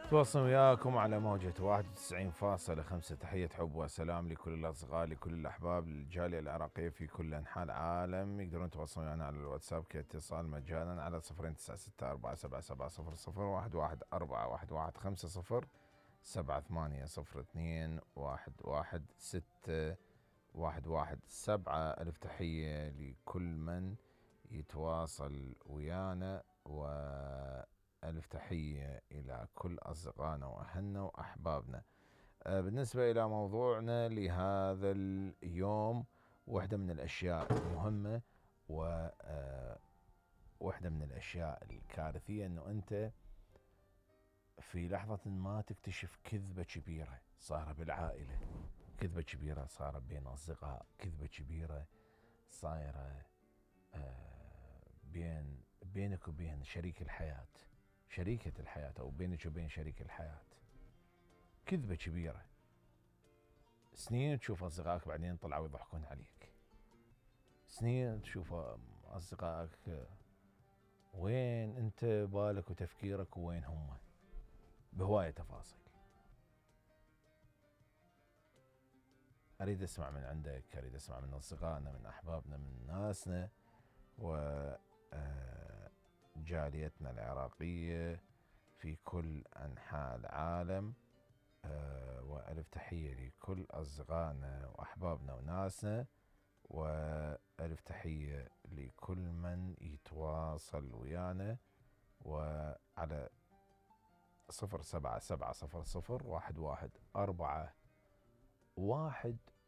تواصل وياكم على موجة 91.5. تحية حب وسلام لكل الأصدقاء، لكل الأحباب، للجالية العراقية في كل أنحاء العالم. يقدرون يتواصلون ويانا على الواتساب كاتصال مجانا على 0967 ألف تحية لكل من يتواصل ويانا، وألف تحية إلى كل أصدقائنا وأهلنا وأحبابنا. بالنسبة إلى موضوعنا لهذا اليوم، واحدة من الأشياء المهمة وواحدة من الأشياء الكارثية أنه أنت في لحظة ما تكتشف كذبة كبيرة صارت بالعائلة، كذبة كبيرة صارت بين أصدقاء، كذبة كبيرة صايرة بينك وبين شريك الحياة، شريكة الحياة، أو بينك وبين شريك الحياة. كذبة كبيرة، سنين تشوف أصدقائك بعدين طلعوا يضحكون عليك، سنين تشوف أصدقائك وين أنت بالك وتفكيرك وين هم، بهواية تفاصيل. أريد أسمع من عندك، أريد أسمع من أصدقائنا، من أحبابنا، من ناسنا وجاليتنا العراقية في كل أنحاء العالم. وألف تحية لكل أصدقائنا وأحبابنا وناسنا، وألف تحية لكل من يتواصل ويانا، وعلى 07700114